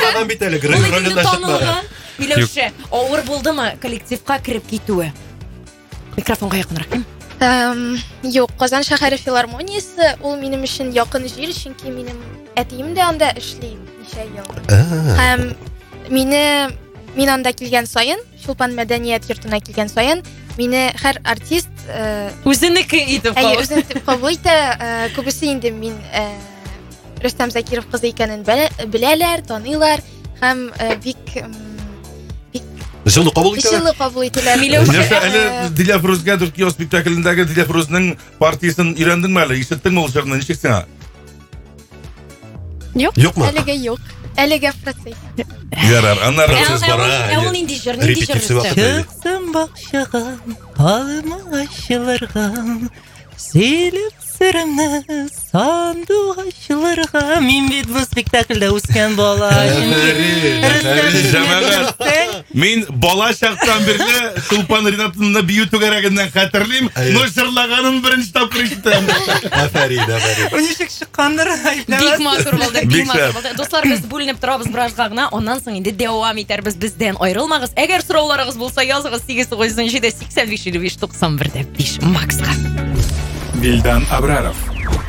Тыңлаган бит әле, рөлендә чыкмаган. Миләүшә, авыр булдымы коллективка кирип китүе? Микрофонга якынрак. Юк, Казан шәһәре филармониясе ул минем өчен якын җир, чөнки минем әтием дә анда эшли ничә ел. Һәм мин анда килгән саен, Чулпан мәдәният йортына килгән саен, мине һәр артист үзенеке итеп кабул. Үзен итеп кабул итә. Күбесе инде мин Рөстәм Закиров кызы икәнен беләләр, таныйлар һәм бик Җылы кабул итәләр. Җылы кабул итәләр. Нәрсә, әле Диля Фирузга Төркия спектаклендәге Диля Фирузның партиясын өйрәндеңме әле? Ишеттеңме ул җырны? Ничек сиңа? Юкмы? Әлегә юк. Әлегә процесс. Ярар, аннары Процесс бара. Ул нинди җыр, нинди Репетиция җыр? вакыты. Чыксам бакчага, алма ачылырга, сөйләп сырымны сандугачларга. Мин бит бу спектакльдә үскән бала. Мин бала чактан бирле Чулпан Ринатовна бию түгәрәгеннән хәтерлим. Ну җырлаганын беренче тапкыр ишеттем. Афәрин. Ничек чыккандыр? Бик матур булды, бик Бик матур булды. Достар, без бүленеп торабыз биразга гына, аннан соң инде дәвам итәрбез. Бездән аерылмагыз. Әгәр сорауларыгыз булса, языгыз 897 85 95 91 Макска. Вильдан Абраров